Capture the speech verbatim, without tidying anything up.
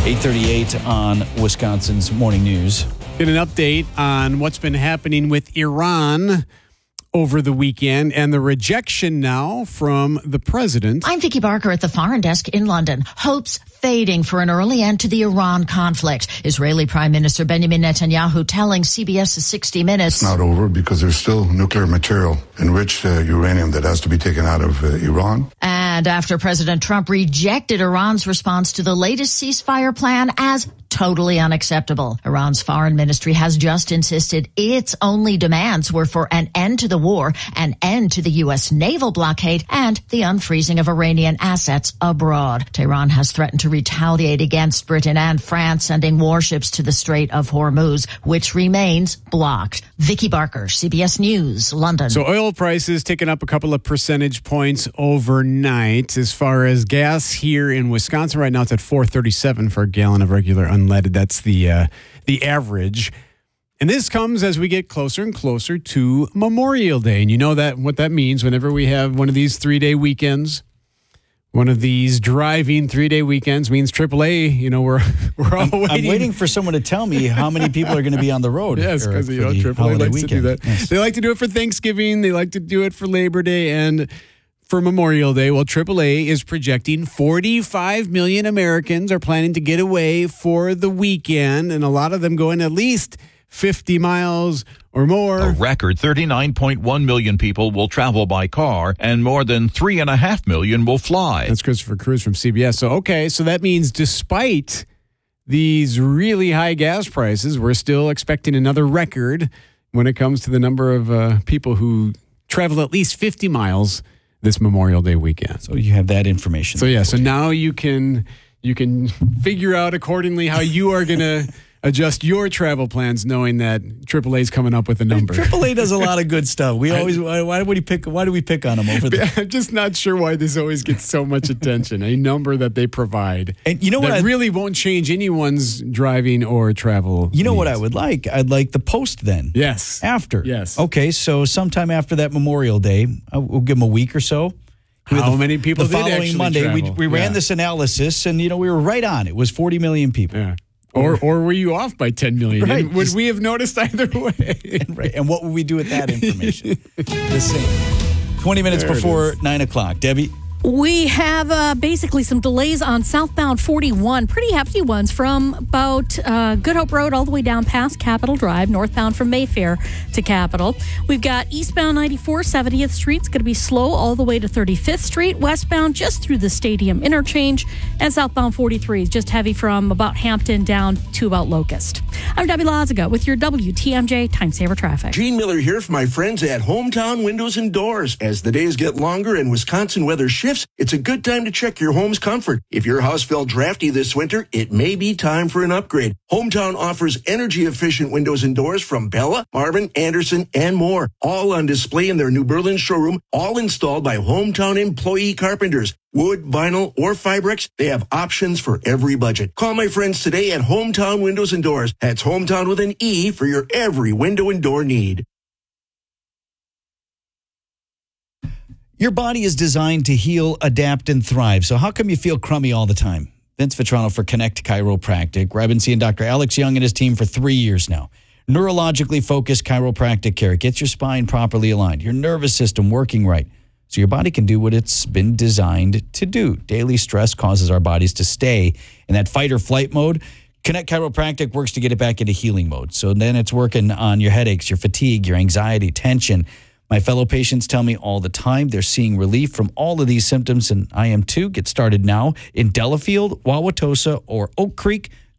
eight thirty-eight on Wisconsin's Morning News. Get an update on what's been happening with Iran over the weekend and the rejection now from the president. I'm Vicki Barker at the Foreign Desk in London. Hopes fading for an early end to the Iran conflict. Israeli Prime Minister Benjamin Netanyahu telling C B S's sixty minutes. It's not over because there's still nuclear material, enriched uh, uranium that has to be taken out of uh, Iran. And after President Trump rejected Iran's response to the latest ceasefire plan as totally unacceptable. Iran's foreign ministry has just insisted its only demands were for an end to the war, an end to the U S naval blockade, and the unfreezing of Iranian assets abroad. Tehran has threatened to retaliate against Britain and France, sending warships to the Strait of Hormuz, which remains blocked. Vicki Barker, C B S News, London. So oil prices ticking up a couple of percentage points overnight. As far as gas here in Wisconsin, right now it's at four thirty-seven for a gallon of regular unleaded. That's the uh, the average. And this comes as we get closer and closer to Memorial Day. And you know that what that means whenever we have one of these three-day weekends. One of these driving three-day weekends means triple A, you know, we're we're all I'm, waiting. I'm waiting for someone to tell me how many people are going to be on the road. Yes, because, you know, triple A likes weekend. to do that. Yes. They like to do it for Thanksgiving. They like to do it for Labor Day and for Memorial Day. Well, triple A is projecting forty-five million Americans are planning to get away for the weekend, and a lot of them going at least fifty miles or more. A record thirty-nine point one million people will travel by car, and more than three point five million will fly. That's Christopher Cruz from C B S. So, okay, so that means despite these really high gas prices, we're still expecting another record when it comes to the number of uh, people who travel at least fifty miles this Memorial Day weekend. So you have that information. So, yeah, so now you can you can figure out accordingly how you are going to adjust your travel plans, knowing that triple A is coming up with a number. triple A does a lot of good stuff. We always why, why would he pick? Why do we pick on him over there? I'm just not sure why this always gets so much attention. A number that they provide, and you know that what, really won't change anyone's driving or travel. You know needs. what I would like? I'd like the post then. Yes. After. Yes. Okay, so sometime after that Memorial Day, we'll give him a week or so. How the, many people the did following actually Monday? travel? We we ran Yeah. this analysis, and you know we were right on. It was forty million people. Yeah. Or or were you off by ten million? Right. And would we have noticed either way? Right. And what would we do with that information? The same. twenty minutes There it before is. nine o'clock. Debbie? We have uh, basically some delays on southbound forty-one, pretty hefty ones from about uh, Good Hope Road all the way down past Capitol Drive, northbound from Mayfair to Capitol. We've got eastbound ninety-four, seventieth Street. It's going to be slow all the way to thirty-fifth Street, westbound just through the Stadium interchange, and southbound forty-three is just heavy from about Hampton down to about Locust. I'm Debbie Lazaga with your W T M J Time Saver Traffic. Gene Miller here for my friends at Hometown Windows and Doors. As the days get longer and Wisconsin weather shifts, it's a good time to check your home's comfort. If your house felt drafty this winter, it may be time for an upgrade. Hometown offers energy-efficient windows and doors from Bella, Marvin, Anderson, and more. All on display in their New Berlin showroom, all installed by Hometown employee carpenters. Wood, vinyl, or Fibrex, they have options for every budget. Call my friends today at Hometown Windows and Doors. That's Hometown with an E for your every window and door need. Your body is designed to heal, adapt, and thrive. So how come you feel crummy all the time? Vince Vitrano for Connect Chiropractic, where I've been seeing Doctor Alex Young and his team for three years now. Neurologically focused chiropractic care. It gets your spine properly aligned, your nervous system working right, so your body can do what it's been designed to do. Daily stress causes our bodies to stay in that fight or flight mode. Connect Chiropractic works to get it back into healing mode. So then it's working on your headaches, your fatigue, your anxiety, tension. My fellow patients tell me all the time they're seeing relief from all of these symptoms, and I am too. Get started now in Delafield, Wauwatosa, or Oak Creek.